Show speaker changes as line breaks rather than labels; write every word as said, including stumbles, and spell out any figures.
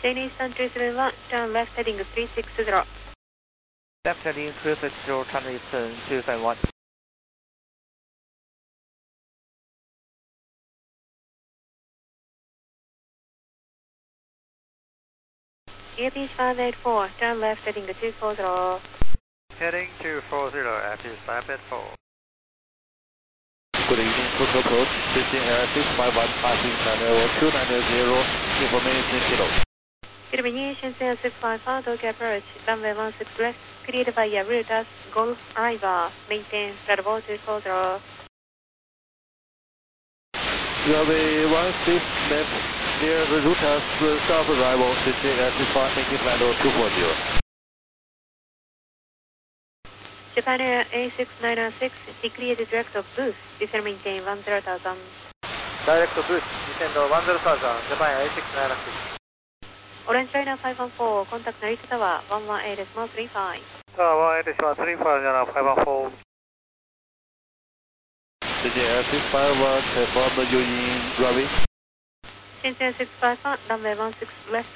Chinese Sun three seven one, turn left heading three six zero.
Left heading three six zero, turn eastern two seven one.
Airfield five eight four, turn left heading two four zero.
Heading two four zero, Airfield five eight four.
Good evening, total approach, Beijing Air six five one, passing channel two nine zero, information kilo.
Termination Air six five one, Tokyo approach, runway one six left, cleared via route as Golf Arrival, maintain flight level two four zero.
Runway one six left, near the route as south arrival, Beijing Air six five, making flight level two four zero.
Japan Air A six nine six, declared direct of boost, descend maintain one zero thousand.
Direct boost, descend one zero thousand, Japan Air A six nine six.
Orange Liner five one four, contact Narita Tower one one eight three five.
Tower one eight three five, five one four.
Beijing Air six five one, confirm you in runway.
Shenzhen six five one, runway one six left.